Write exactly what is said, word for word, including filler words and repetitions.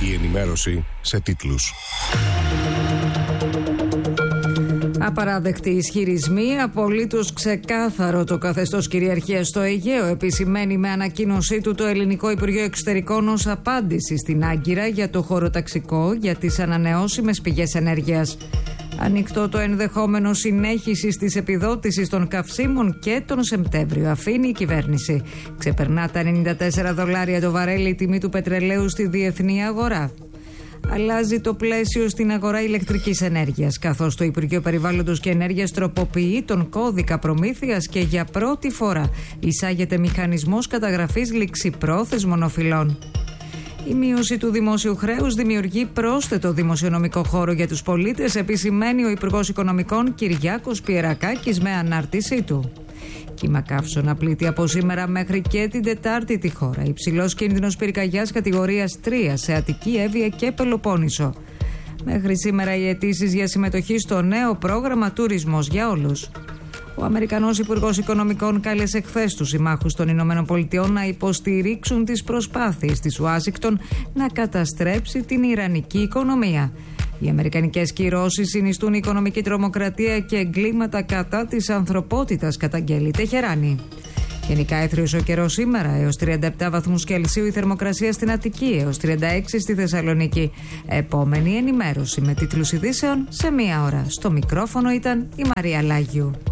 Η ενημέρωση σε τίτλους. Απαράδεκτοι ισχυρισμοί, απολύτως ξεκάθαρο το καθεστώς κυριαρχίας στο Αιγαίο, επισημαίνει με ανακοίνωσή του το Ελληνικό Υπουργείο Εξωτερικών ως απάντηση στην Άγκυρα για το χωροταξικό για τις ανανεώσιμες πηγές ενέργειας. Ανοιχτό το ενδεχόμενο συνέχισης της επιδότησης των καυσίμων και τον Σεπτέμβριο, αφήνει η κυβέρνηση. Ξεπερνά τα ενενήντα τέσσερα δολάρια το βαρέλι η τιμή του πετρελαίου στη διεθνή αγορά. Αλλάζει το πλαίσιο στην αγορά ηλεκτρικής ενέργειας, καθώς το Υπουργείο Περιβάλλοντος και Ενέργειας τροποποιεί τον κώδικα προμήθειας και για πρώτη φορά εισάγεται μηχανισμός καταγραφής ληξιπρόθεσμων οφειλών. Η μείωση του δημόσιου χρέους δημιουργεί πρόσθετο δημοσιονομικό χώρο για τους πολίτες, επισημαίνει ο Υπουργός Οικονομικών Κυριάκος Πιερακάκης με ανάρτησή του. Κύμα καύσωνα πλήττει από σήμερα μέχρι και την Τετάρτη τη χώρα. Υψηλός κίνδυνος πυρκαγιάς κατηγορίας τρία σε Αττική, Εύβοια και Πελοπόννησο. Μέχρι σήμερα οι αιτήσεις για συμμετοχή στο νέο πρόγραμμα Τουρισμός για Όλους. Ο Αμερικανός Υπουργός Οικονομικών κάλεσε χθες τους συμμάχους των Ηνωμένων Πολιτειών να υποστηρίξουν τις προσπάθειες της Ουάσιγκτον να καταστρέψει την ιρανική οικονομία. Οι αμερικανικές κυρώσεις συνιστούν οικονομική τρομοκρατία και εγκλήματα κατά της ανθρωπότητας, καταγγέλει Τεχεράνη. Γενικά έθριος ο καιρός σήμερα, έως τριάντα επτά βαθμούς Κελσίου η θερμοκρασία στην Αττική, έως τριάντα έξι στη Θεσσαλονίκη. Επόμενη ενημέρωση με τίτλους ειδήσεων σε μία ώρα. Στο μικρόφωνο ήταν η Μαρία Λάγιου.